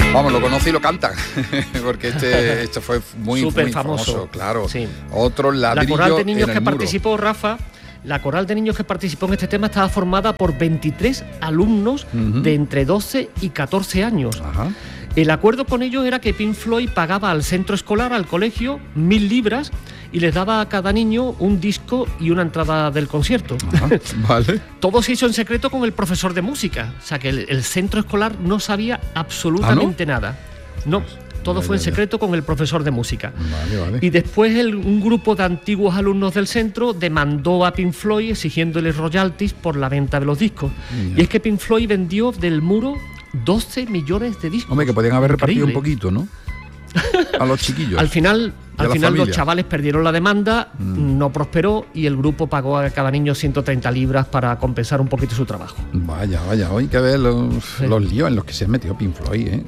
Vamos, lo conoce y lo canta, porque este fue muy famoso, claro. Sí. Otro ladrillo. La coral de niños en el que muro. participó, Rafa, la coral de niños que participó en este tema estaba formada por 23 alumnos de entre 12 y 14 años. Ajá. El acuerdo con ellos era que Pink Floyd pagaba al centro escolar, al colegio, 1.000 libras y les daba a cada niño un disco y una entrada del concierto. Ajá, vale. Todo se hizo en secreto con el profesor de música, o sea que el centro escolar no sabía absolutamente nada. No, todo fue en secreto con el profesor de música. Vale. Y después un grupo de antiguos alumnos del centro demandó a Pink Floyd exigiéndoles royalties por la venta de los discos. Y es que Pink Floyd vendió del muro 12 millones de discos. Hombre, que podían haber repartido un Increíble. poquito, ¿no? A los chiquillos. Al final familia. los chavales perdieron la demanda, no prosperó y el grupo pagó a cada niño 130 libras para compensar un poquito su trabajo. Vaya, hay que ver los líos en los que se metió Pink Floyd, ¿eh?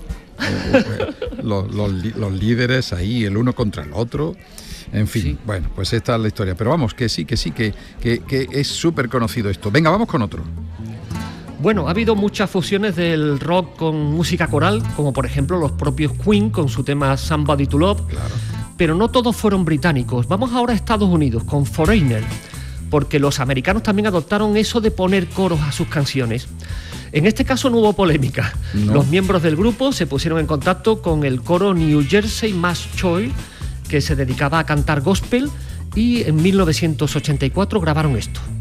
los líderes ahí, el uno contra el otro. En fin, Sí. Bueno, pues esta es la historia. Pero vamos, que es súper conocido esto. Venga, vamos con otro. Bueno, ha habido muchas fusiones del rock con música coral, como por ejemplo los propios Queen con su tema Somebody to Love, Claro. pero no todos fueron británicos. Vamos ahora a Estados Unidos con Foreigner, porque los americanos también adoptaron eso de poner coros a sus canciones. En este caso no hubo polémica. No. Los miembros del grupo se pusieron en contacto con el coro New Jersey Mass Choir, que se dedicaba a cantar gospel, y en 1984 grabaron esto.